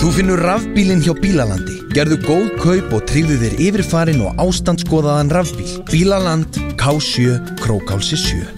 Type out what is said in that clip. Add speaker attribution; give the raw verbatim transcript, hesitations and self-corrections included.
Speaker 1: Þú finnur rafbílinn hjá Bílalandi. Gerðu góð kaup og tryggðu þér yfirfarinn og ástandsskoðaðan rafbíl. Bílaland, K sjö, Krókhálsi sjö.